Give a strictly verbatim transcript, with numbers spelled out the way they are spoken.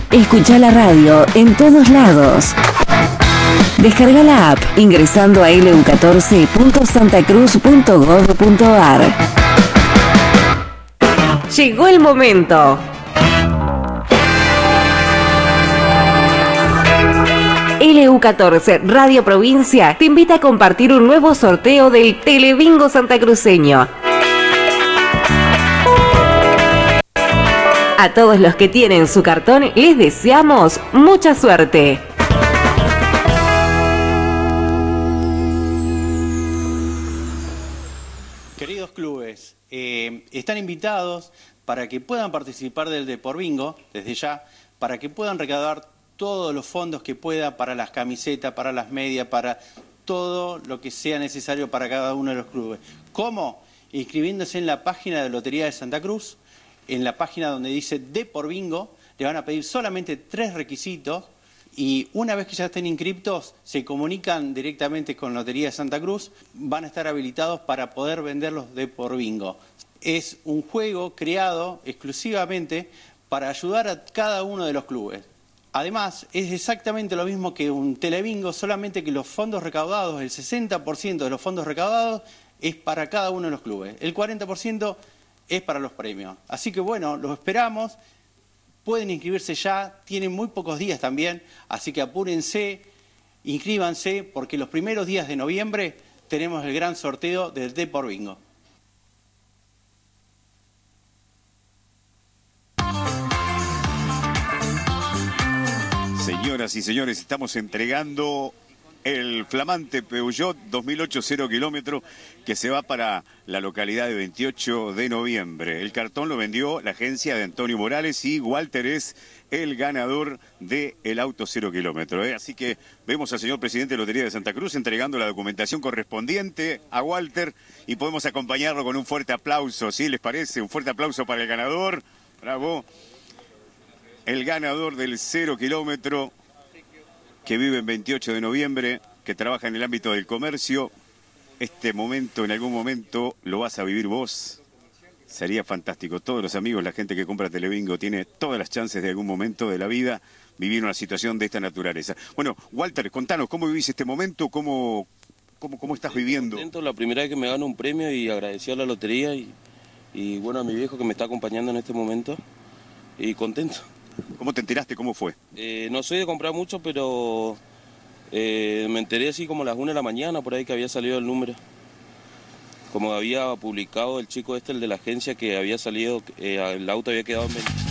Escucha la radio en todos lados. Descarga la app ingresando a elu catorce punto santacruz punto gov punto ar. Llegó el momento. L U catorce Radio Provincia te invita a compartir un nuevo sorteo del Telebingo santacruceño. A todos los que tienen su cartón les deseamos mucha suerte. Queridos clubes, eh, están invitados para que puedan participar del Deporvingo desde ya, para que puedan recaudar todos los fondos que pueda para las camisetas, para las medias, para todo lo que sea necesario para cada uno de los clubes. ¿Cómo? Inscribiéndose en la página de Lotería de Santa Cruz, en la página donde dice Deporvingo, le van a pedir solamente tres requisitos y una vez que ya estén inscriptos, se comunican directamente con Lotería de Santa Cruz, van a estar habilitados para poder venderlos Deporvingo. Es un juego creado exclusivamente para ayudar a cada uno de los clubes. Además, es exactamente lo mismo que un telebingo, solamente que los fondos recaudados, el sesenta por ciento de los fondos recaudados es para cada uno de los clubes. El cuarenta por ciento es para los premios. Así que bueno, los esperamos, pueden inscribirse ya, tienen muy pocos días también, así que apúrense, inscríbanse, porque los primeros días de noviembre tenemos el gran sorteo del Deporvingo. Señoras y señores, estamos entregando el flamante Peugeot dos mil ocho cero kilómetros que se va para la localidad de veintiocho de noviembre. El cartón lo vendió la agencia de Antonio Morales y Walter es el ganador del auto cero kilómetro. ¿eh? Así que vemos al señor presidente de Lotería de Santa Cruz entregando la documentación correspondiente a Walter y podemos acompañarlo con un fuerte aplauso, ¿sí? ¿Les parece? Un fuerte aplauso para el ganador. Bravo. El ganador del cero kilómetro, que vive en veintiocho de noviembre, que trabaja en el ámbito del comercio. Este momento, en algún momento, lo vas a vivir vos. Sería fantástico. Todos los amigos, la gente que compra Telebingo, tiene todas las chances de algún momento de la vida vivir una situación de esta naturaleza. Bueno, Walter, contanos, ¿cómo vivís este momento? ¿Cómo, cómo, cómo estás viviendo? Contento, la primera vez que me gano un premio y agradecido a la lotería y, y bueno, a mi viejo que me está acompañando en este momento. Y contento. ¿Cómo te enteraste? ¿Cómo fue? Eh, no soy de comprar mucho, pero eh, me enteré así como a las una de la mañana, por ahí que había salido el número. Como había publicado el chico este, el de la agencia, que había salido, eh, el auto había quedado en venta.